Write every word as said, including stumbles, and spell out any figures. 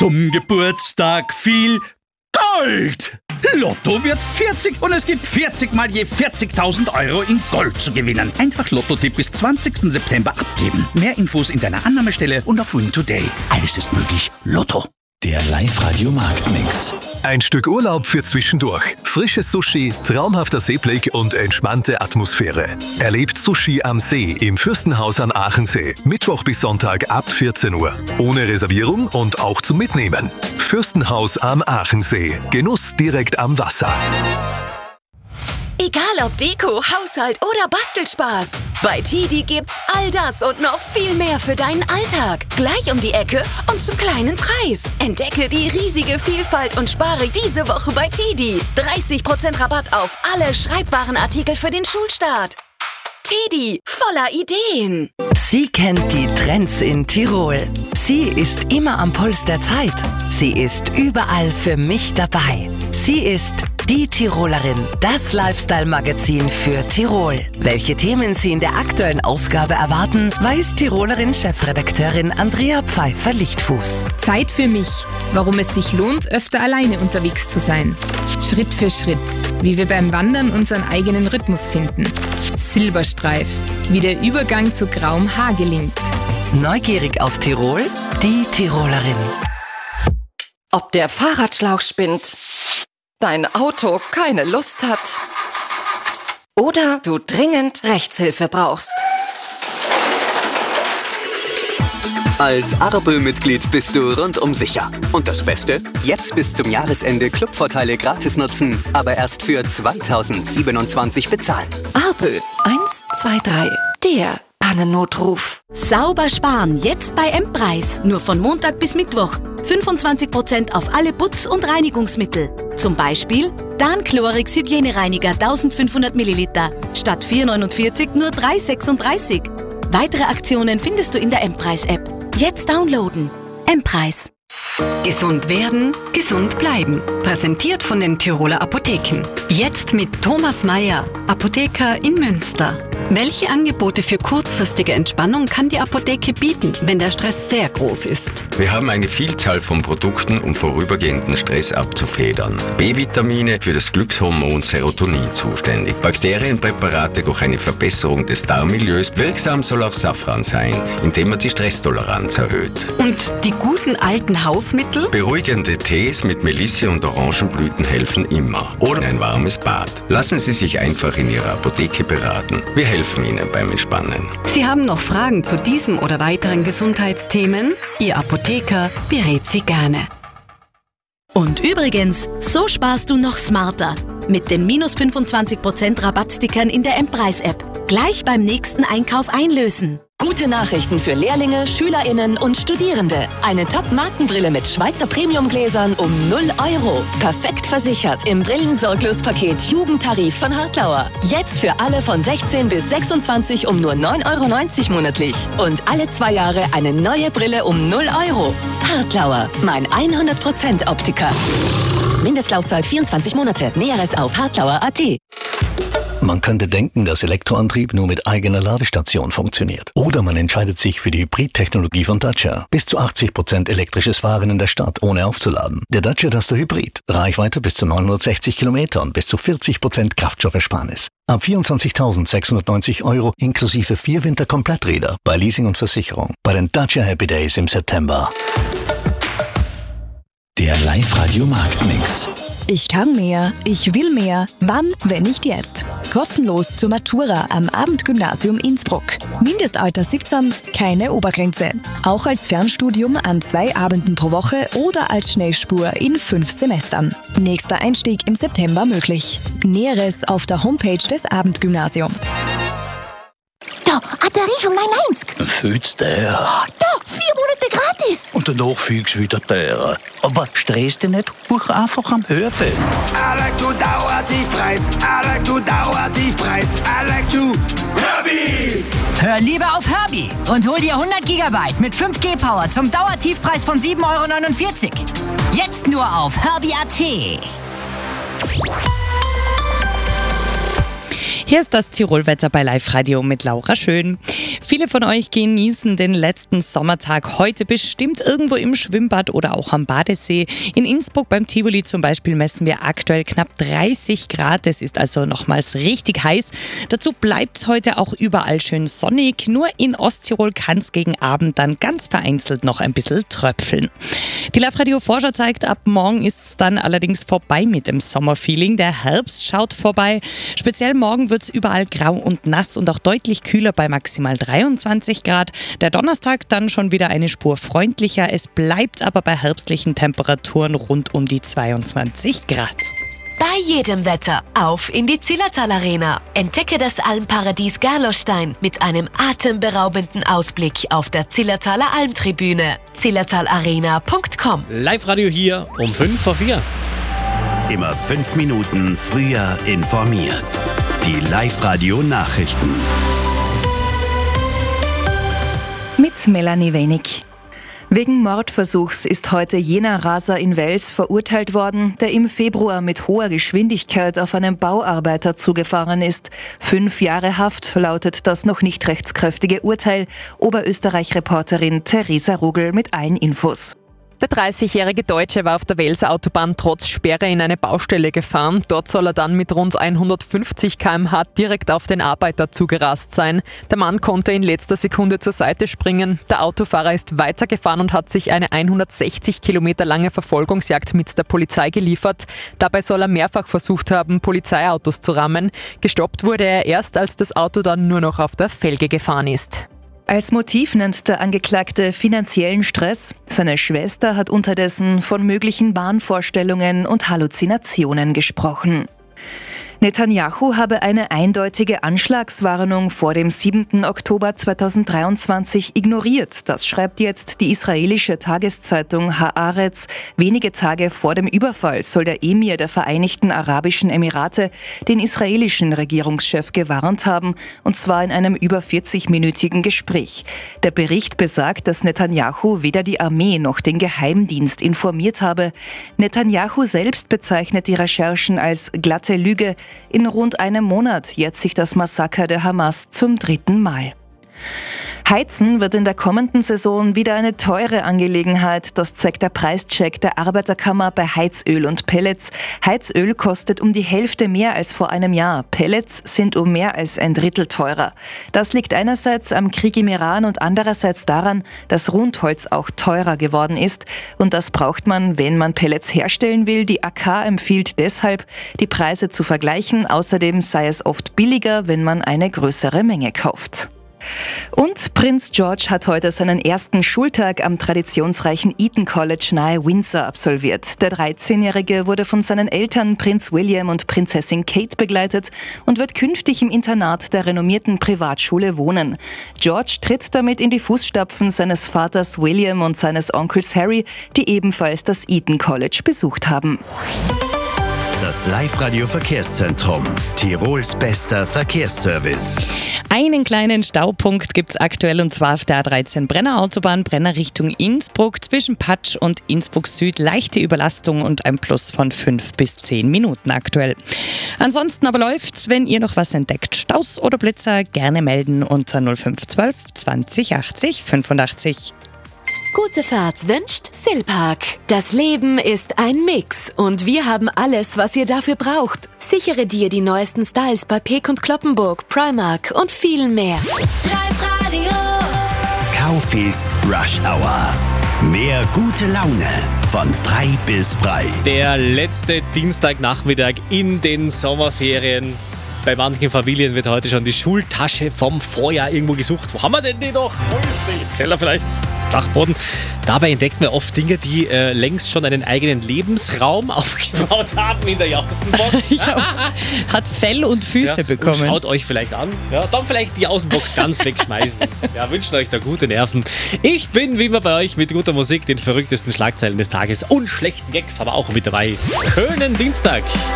zum Geburtstag viel Gold. Lotto wird vierzig und es gibt vierzig mal je vierzigtausend Euro in Gold zu gewinnen. Einfach Lotto-Tipp bis zwanzigsten September abgeben. Mehr Infos in deiner Annahmestelle und auf Win Today. Alles ist möglich. Lotto. Der Live-Radio-Marktmix. Ein Stück Urlaub für zwischendurch. Frisches Sushi, traumhafter Seeblick und entspannte Atmosphäre. Erlebt Sushi am See im Fürstenhaus an Aachensee. Mittwoch bis Sonntag ab vierzehn Uhr. Ohne Reservierung und auch zum Mitnehmen. Fürstenhaus am Aachensee. Genuss direkt am Wasser. Egal ob Deko, Haushalt oder Bastelspaß. Bei Tidi gibt's all das und noch viel mehr für deinen Alltag. Gleich um die Ecke und zum kleinen Preis. Entdecke die riesige Vielfalt und spare diese Woche bei Tidi. dreißig Prozent Rabatt auf alle Schreibwarenartikel für den Schulstart. Tidi, voller Ideen. Sie kennt die Trends in Tirol. Sie ist immer am Puls der Zeit. Sie ist überall für mich dabei. Sie ist die Tirolerin, das Lifestyle-Magazin für Tirol. Welche Themen Sie in der aktuellen Ausgabe erwarten, weiß Tirolerin-Chefredakteurin Andrea Pfeiffer-Lichtfuß. Zeit für mich, warum es sich lohnt, öfter alleine unterwegs zu sein. Schritt für Schritt, wie wir beim Wandern unseren eigenen Rhythmus finden. Silberstreif, wie der Übergang zu grauem Haar gelingt. Neugierig auf Tirol? Die Tirolerin. Ob der Fahrradschlauch spinnt, dein Auto keine Lust hat oder du dringend Rechtshilfe brauchst. Als Arbel-Mitglied bist du rundum sicher. Und das Beste? Jetzt bis zum Jahresende Clubvorteile gratis nutzen, aber erst für zweitausendsiebenundzwanzig bezahlen. Arbel eins zwei drei, der Pannennotruf. Sauber sparen, jetzt bei M-Preis. Nur von Montag bis Mittwoch. fünfundzwanzig Prozent auf alle Putz- und Reinigungsmittel. Zum Beispiel Dan-Chlorix Hygienereiniger eintausendfünfhundert Milliliter. Statt vier neunundvierzig nur drei sechsunddreißig. Weitere Aktionen findest du in der M-Preis-App. Jetzt downloaden. M-Preis. Gesund werden, gesund bleiben. Präsentiert von den Tiroler Apotheken. Jetzt mit Thomas Mayer, Apotheker in Münster. Welche Angebote für kurzfristige Entspannung kann die Apotheke bieten, wenn der Stress sehr groß ist? Wir haben eine Vielzahl von Produkten, um vorübergehenden Stress abzufedern. B-Vitamine für das Glückshormon Serotonin zuständig. Bakterienpräparate durch eine Verbesserung des Darmmilieus. Wirksam soll auch Safran sein, indem man die Stresstoleranz erhöht. Und die guten alten Hausmittel? Beruhigende Tees mit Melisse und Orangenblüten helfen immer. Oder ein warmes Bad. Lassen Sie sich einfach in Ihrer Apotheke beraten. Wir helfen Ihnen beim Entspannen. Sie haben noch Fragen zu diesem oder weiteren Gesundheitsthemen? Ihr Apotheker berät Sie gerne. Und übrigens, so sparst du noch smarter. Mit den minus fünfundzwanzig Prozent Rabattstickern in der M-Preis-App. Gleich beim nächsten Einkauf einlösen. Gute Nachrichten für Lehrlinge, SchülerInnen und Studierende. Eine Top-Markenbrille mit Schweizer Premium-Gläsern um null Euro. Perfekt versichert im Brillensorglos-Paket Jugendtarif von Hartlauer. Jetzt für alle von sechzehn bis sechsundzwanzig um nur neun Euro neunzig monatlich. Und alle zwei Jahre eine neue Brille um null Euro. Hartlauer, mein hundert Prozent Optiker. Mindestlaufzeit vierundzwanzig Monate. Näheres auf hartlauer punkt at. Man könnte denken, dass Elektroantrieb nur mit eigener Ladestation funktioniert. Oder man entscheidet sich für die Hybrid-Technologie von Dacia. Bis zu achtzig Prozent elektrisches Fahren in der Stadt, ohne aufzuladen. Der Dacia Duster Hybrid. Reichweite bis zu neunhundertsechzig Kilometer und bis zu vierzig Prozent Kraftstoffersparnis. Ab vierundzwanzigtausendsechshundertneunzig Euro inklusive vier Winter-Kompletträder bei Leasing und Versicherung. Bei den Dacia Happy Days im September. Der Live-Radio-Marktmix. Ich kann mehr, ich will mehr. Wann, wenn nicht jetzt? Kostenlos zur Matura am Abendgymnasium Innsbruck. Mindestalter siebzehn, keine Obergrenze. Auch als Fernstudium an zwei Abenden pro Woche oder als Schnellspur in fünf Semestern. Nächster Einstieg im September möglich. Näheres auf der Homepage des Abendgymnasiums. Da, Batterie von neun neunzig. Fühlst du der? Oh, da, vier Monate gratis. Und danach fühlst du wieder der. Aber stress dich nicht, buch einfach am Hörbild. I like to Dauertiefpreis. I like to Dauertiefpreis. I like to Herbie. Hör lieber auf Herbie und hol dir hundert Gigabyte mit fünf G Power zum Dauertiefpreis von sieben Euro neunundvierzig. Jetzt nur auf Herbie punkt at. Hier ist das Tirolwetter bei Live Radio mit Laura Schön. Viele von euch genießen den letzten Sommertag heute bestimmt irgendwo im Schwimmbad oder auch am Badesee. In Innsbruck beim Tivoli zum Beispiel messen wir aktuell knapp dreißig Grad. Es ist also nochmals richtig heiß. Dazu bleibt es heute auch überall schön sonnig. Nur in Osttirol kann es gegen Abend dann ganz vereinzelt noch ein bisschen tröpfeln. Die Live Radio Vorschau zeigt, ab morgen ist es dann allerdings vorbei mit dem Sommerfeeling. Der Herbst schaut vorbei. Speziell morgen wird es überall grau und nass und auch deutlich kühler bei maximal dreiundzwanzig Grad. Der Donnerstag dann schon wieder eine Spur freundlicher. Es bleibt aber bei herbstlichen Temperaturen rund um die zweiundzwanzig Grad. Bei jedem Wetter auf in die Zillertal Arena. Entdecke das Almparadies Gerlostein mit einem atemberaubenden Ausblick auf der Zillertaler Almtribüne. zillertal arena punkt com. Live-Radio hier um fünf vor vier. Immer fünf Minuten früher informiert. Die Live-Radio-Nachrichten. Mit Melanie Wenig. Wegen Mordversuchs ist heute jener Raser in Wels verurteilt worden, der im Februar mit hoher Geschwindigkeit auf einen Bauarbeiter zugefahren ist. Fünf Jahre Haft lautet das noch nicht rechtskräftige Urteil. Oberösterreich-Reporterin Theresa Rugel mit allen Infos. Der dreißigjährige Deutsche war auf der Welser Autobahn trotz Sperre in eine Baustelle gefahren. Dort soll er dann mit rund hundertfünfzig Kilometer pro Stunde direkt auf den Arbeiter zugerast sein. Der Mann konnte in letzter Sekunde zur Seite springen. Der Autofahrer ist weitergefahren und hat sich eine hundertsechzig Kilometer lange Verfolgungsjagd mit der Polizei geliefert. Dabei soll er mehrfach versucht haben, Polizeiautos zu rammen. Gestoppt wurde er erst, als das Auto dann nur noch auf der Felge gefahren ist. Als Motiv nennt der Angeklagte finanziellen Stress. Seine Schwester hat unterdessen von möglichen Wahnvorstellungen und Halluzinationen gesprochen. Netanyahu habe eine eindeutige Anschlagswarnung vor dem siebten Oktober zweitausenddreiundzwanzig ignoriert. Das schreibt jetzt die israelische Tageszeitung Haaretz. Wenige Tage vor dem Überfall soll der Emir der Vereinigten Arabischen Emirate den israelischen Regierungschef gewarnt haben, und zwar in einem über vierzigminütigen Gespräch. Der Bericht besagt, dass Netanyahu weder die Armee noch den Geheimdienst informiert habe. Netanyahu selbst bezeichnet die Recherchen als glatte Lüge. In rund einem Monat jährt sich das Massaker der Hamas zum dritten Mal. Heizen wird in der kommenden Saison wieder eine teure Angelegenheit. Das zeigt der Preischeck der Arbeiterkammer bei Heizöl und Pellets. Heizöl kostet um die Hälfte mehr als vor einem Jahr. Pellets sind um mehr als ein Drittel teurer. Das liegt einerseits am Krieg im Iran und andererseits daran, dass Rundholz auch teurer geworden ist. Und das braucht man, wenn man Pellets herstellen will. Die A K empfiehlt deshalb, die Preise zu vergleichen. Außerdem sei es oft billiger, wenn man eine größere Menge kauft. Und Prinz George hat heute seinen ersten Schultag am traditionsreichen Eton College nahe Windsor absolviert. Der dreizehnjährige wurde von seinen Eltern Prinz William und Prinzessin Kate begleitet und wird künftig im Internat der renommierten Privatschule wohnen. George tritt damit in die Fußstapfen seines Vaters William und seines Onkels Harry, die ebenfalls das Eton College besucht haben. Das Live-Radio-Verkehrszentrum. Tirols bester Verkehrsservice. Einen kleinen Staupunkt gibt es aktuell, und zwar auf der A dreizehn Brenner Autobahn, Brenner Richtung Innsbruck, zwischen Patsch und Innsbruck Süd. Leichte Überlastung und ein Plus von fünf bis zehn Minuten aktuell. Ansonsten aber läuft's, wenn ihr noch was entdeckt. Staus oder Blitzer gerne melden unter null fünf eins zwei zwanzig achtzig fünfundachtzig. Gute Fahrt wünscht Silpark. Das Leben ist ein Mix und wir haben alles, was ihr dafür braucht. Sichere dir die neuesten Styles bei Peek und Kloppenburg, Primark und viel mehr. Live Radio. Kaufis Rush Hour. Mehr gute Laune von drei bis frei. Der letzte Dienstagnachmittag in den Sommerferien. Bei manchen Familien wird heute schon die Schultasche vom Vorjahr irgendwo gesucht. Wo haben wir denn die noch? Wo ist die? Keller vielleicht? Dachboden. Dabei entdeckt man oft Dinge, die äh, längst schon einen eigenen Lebensraum aufgebaut haben in der Jausenbox. Ja, hat Fell und Füße ja, bekommen. Und schaut euch vielleicht an. Ja, dann vielleicht die Außenbox ganz wegschmeißen. Ja, wünschen euch da gute Nerven. Ich bin wie immer bei euch mit guter Musik, den verrücktesten Schlagzeilen des Tages und schlechten Gags, aber auch mit dabei. Schönen Dienstag.